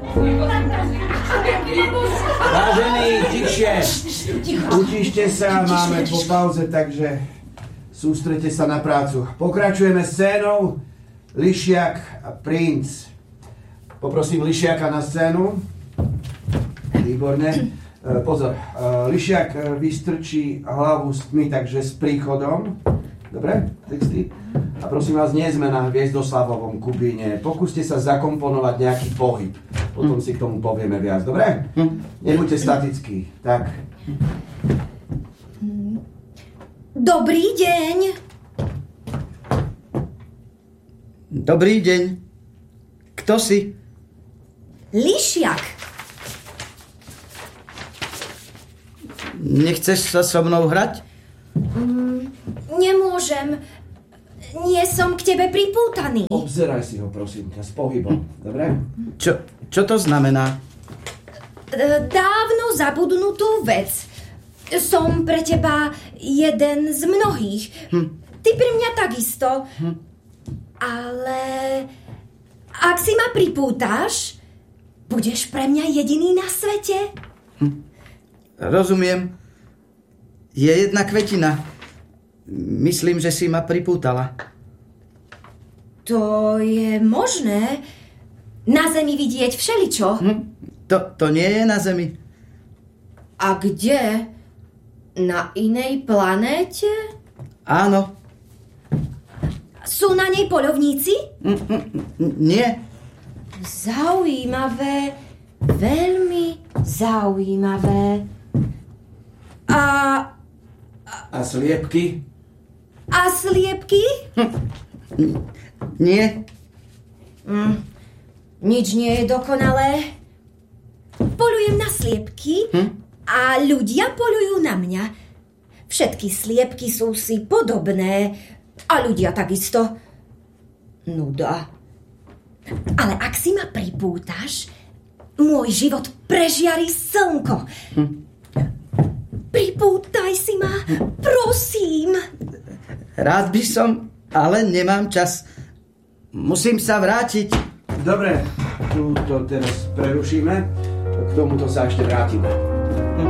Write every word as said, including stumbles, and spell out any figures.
Vážení, tichšie. Utište sa, máme po pauze, takže sústrete sa na prácu. Pokračujeme scénou Lišiak a princ. Poprosím Lišiaka na scénu. Výborne. Pozor, Lišiak vystrčí hlavu s tmy, takže s príchodom. Dobre, texty. A prosím vás, nie sme na Hviezdoslavovom Kubíne. Pokúste sa zakomponovať nejaký pohyb. Potom si k tomu povieme viac, dobre? Nebuďte statickí. Tak. Dobrý deň. Dobrý deň. Kto si? Lišiak. Nechceš sa so mnou hrať? Mm, nemôžem. Nie som k tebe pripútaný. Obzeraj si ho, prosím ťa, s pohybom. Dobre? Čo, čo to znamená? Dávno zabudnutú vec. Som pre teba jeden z mnohých. Hm. Ty pre mňa takisto. Hm. Ale ak si ma pripútaš, budeš pre mňa jediný na svete. Hm. Rozumiem. Je jedna kvetina. Myslím, že si ma pripútala. To je možné. Na zemi vidieť všeličo. Hm. To, to nie je na zemi. A kde? Na inej planéte? Áno. Sú na nej poľovníci? Mm, mm, nie. Zaujímavé. Veľmi zaujímavé. A... A sliepky? A sliepky? Hm. Nie. Mm, nič nie je dokonalé. Polujem na sliepky hm? a ľudia polujú na mňa. Všetky sliepky sú si podobné a ľudia takisto. Nuda. Ale ak si ma pripútaš, môj život prežiari slnko. Hm? Pripútaj si ma, prosím. Rád by som, ale nemám čas. Musím sa vrátiť. Dobre, tu to teraz prerušíme. K tomuto sa ešte vrátime.